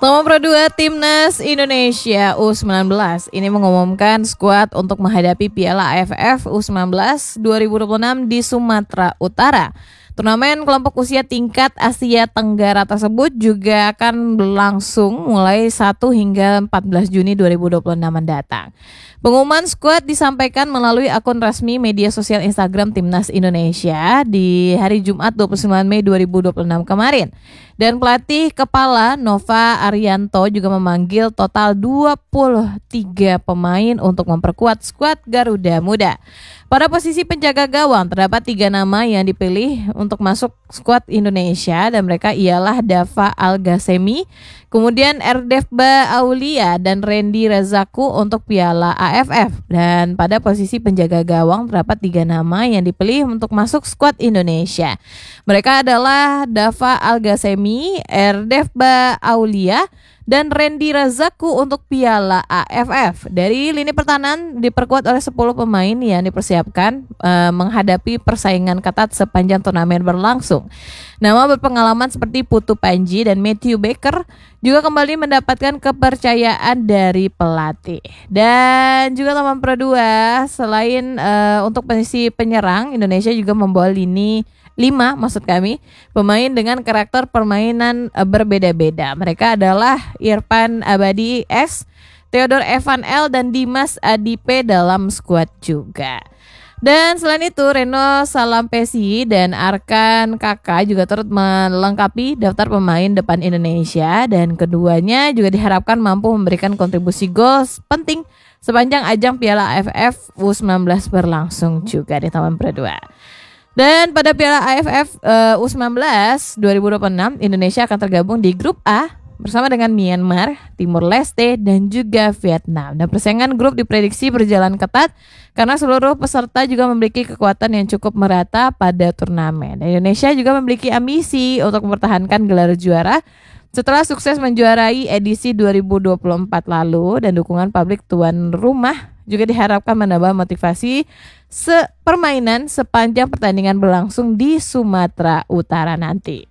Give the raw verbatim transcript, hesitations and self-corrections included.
Nomor dua, Timnas Indonesia U sembilan belas ini mengumumkan skuad untuk menghadapi Piala A F F U sembilan belas dua ribu dua puluh enam di Sumatera Utara. Turnamen kelompok usia tingkat Asia Tenggara tersebut juga akan berlangsung mulai satu hingga empat belas Juni dua ribu dua puluh enam mendatang. Pengumuman skuad disampaikan melalui akun resmi media sosial Instagram Timnas Indonesia di hari Jumat dua puluh sembilan Mei dua ribu dua puluh enam kemarin. Dan pelatih kepala Nova Arianto juga memanggil total dua puluh tiga pemain untuk memperkuat skuad Garuda Muda. Pada posisi penjaga gawang terdapat tiga nama yang dipilih untuk masuk skuad Indonesia dan mereka ialah Dava Al-Ghasemi, kemudian Erdefba Aulia dan Randy Rezaku untuk Piala A F F. Dan pada posisi penjaga gawang terdapat tiga nama yang dipilih untuk masuk skuad Indonesia. Mereka adalah Dava Al-Ghasemi, Erdefba Aulia dan Randy Rezaku untuk Piala A F F. Dari lini pertahanan diperkuat oleh sepuluh pemain yang dipersiapkan uh, menghadapi persaingan ketat sepanjang turnamen berlangsung. Nama berpengalaman seperti Putu Panji dan Matthew Baker juga kembali mendapatkan kepercayaan dari pelatih. Dan juga nomor dua, selain uh, untuk posisi penyerang, Indonesia juga membawa lini lima maksud kami pemain dengan karakter permainan uh, berbeda-beda. Mereka adalah Irfan Abadi S, Theodore Evan L dan Dimas Adipe dalam skuad juga. Dan selain itu Reno Salampesi dan Arkan Kakak juga turut melengkapi daftar pemain depan Indonesia dan keduanya juga diharapkan mampu memberikan kontribusi gol penting sepanjang ajang Piala A F F U sembilan belas berlangsung juga di tahun berdua. Dan pada Piala A F F uh, U sembilan belas dua ribu dua puluh enam Indonesia akan tergabung di grup A bersama dengan Myanmar, Timur Leste dan juga Vietnam. Dan persaingan grup diprediksi berjalan ketat karena seluruh peserta juga memiliki kekuatan yang cukup merata pada turnamen. Dan Indonesia juga memiliki ambisi untuk mempertahankan gelar juara setelah sukses menjuarai edisi dua ribu dua puluh empat lalu, dan dukungan publik tuan rumah juga diharapkan menambah motivasi sepermainan sepanjang pertandingan berlangsung di Sumatera Utara nanti.